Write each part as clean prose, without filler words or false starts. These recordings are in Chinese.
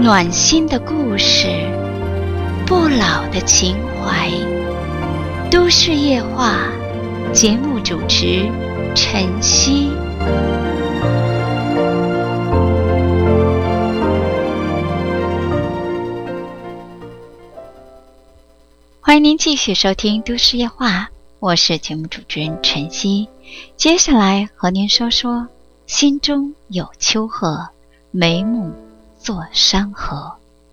暖心的故事，不老的情怀。都市夜话，节目主持晨曦。欢迎您继续收听都市夜话，我是节目主持人晨曦。接下来和您说说心中有丘壑，眉目作山河。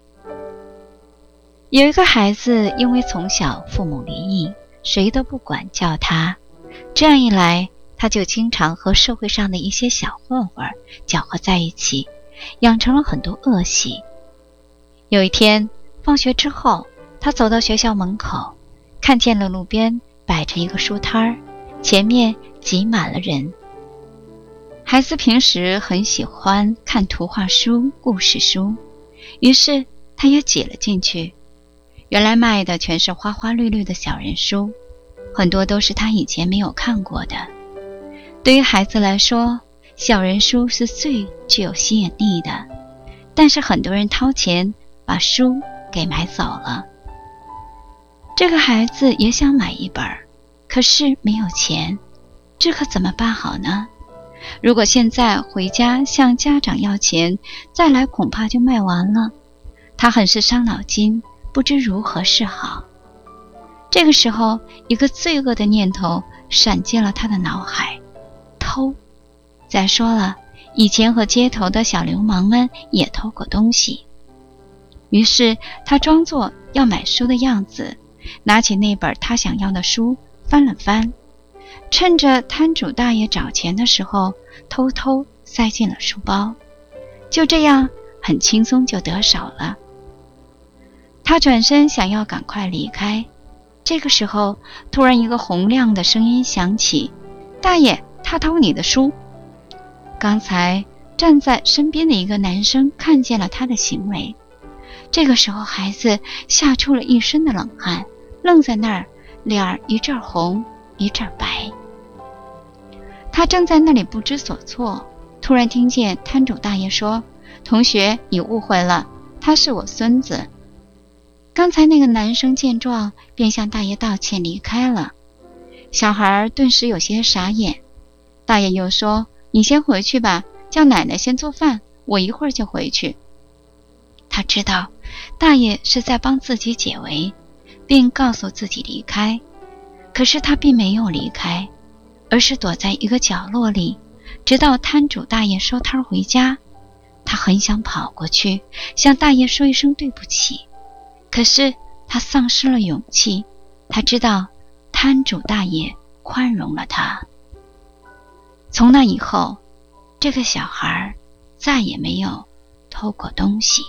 有一个孩子因为从小父母离异，谁都不管教他，这样一来他就经常和社会上的一些小混混搅和在一起，养成了很多恶习。有一天放学之后，他走到学校门口，看见了路边摆着一个书摊儿，前面挤满了人。孩子平时很喜欢看图画书、故事书，于是他也挤了进去。原来卖的全是花花绿绿的小人书，很多都是他以前没有看过的。对于孩子来说，小人书是最具有吸引力的，但是很多人掏钱把书给买走了。这个孩子也想买一本，可是没有钱，这可怎么办好呢？如果现在回家向家长要钱，再来恐怕就卖完了。他很是伤脑筋，不知如何是好。这个时候，一个罪恶的念头闪进了他的脑海：偷。再说了，以前和街头的小流氓们也偷过东西。于是他装作要买书的样子，拿起那本他想要的书翻了翻，趁着摊主大爷找钱的时候，偷偷塞进了书包。就这样很轻松就得手了。他转身想要赶快离开，这个时候突然一个洪亮的声音响起：大爷，他偷你的书。刚才站在身边的一个男生看见了他的行为，这个时候孩子吓出了一身的冷汗，愣在那儿，脸儿一阵红一阵白。他正在那里不知所措，突然听见摊主大爷说：同学，你误会了，他是我孙子。刚才那个男生见状便向大爷道歉离开了。小孩顿时有些傻眼。大爷又说：你先回去吧，叫奶奶先做饭，我一会儿就回去。他知道大爷是在帮自己解围，并告诉自己离开。可是他并没有离开，而是躲在一个角落里，直到摊主大爷收摊回家。他很想跑过去向大爷说一声对不起，可是他丧失了勇气。他知道摊主大爷宽容了他。从那以后，这个小孩再也没有偷过东西。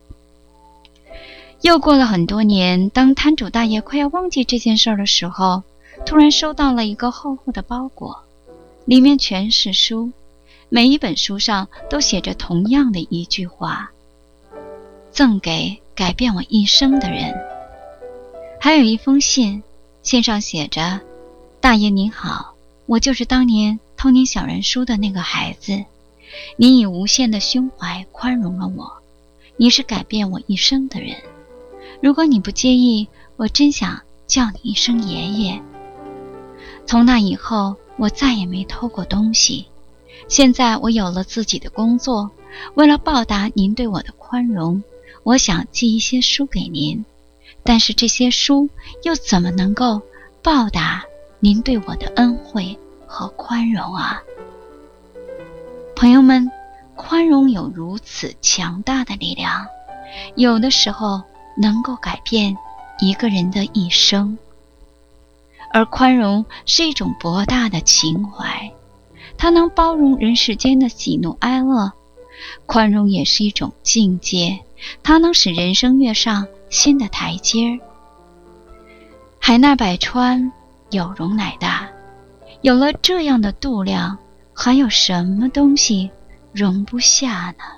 又过了很多年，当摊主大爷快要忘记这件事的时候，突然收到了一个厚厚的包裹，里面全是书，每一本书上都写着同样的一句话：赠给改变我一生的人。还有一封信，信上写着：大爷您好，我就是当年偷您小人书的那个孩子，您以无限的胸怀宽容了我，你是改变我一生的人。如果你不介意，我真想叫你一声爷爷。从那以后，我再也没偷过东西。现在我有了自己的工作，为了报答您对我的宽容，我想寄一些书给您，但是这些书又怎么能够报答您对我的恩惠和宽容啊？朋友们，宽容有如此强大的力量，有的时候能够改变一个人的一生。而宽容是一种博大的情怀，它能包容人世间的喜怒哀乐。宽容也是一种境界，它能使人生跃上新的台阶。海纳百川，有容乃大。有了这样的度量，还有什么东西容不下呢？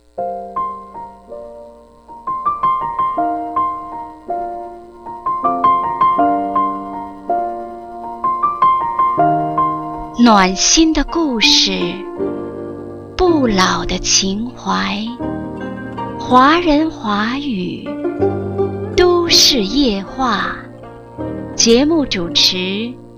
暖心的故事，不老的情怀。 华人华语都市夜话，节目主持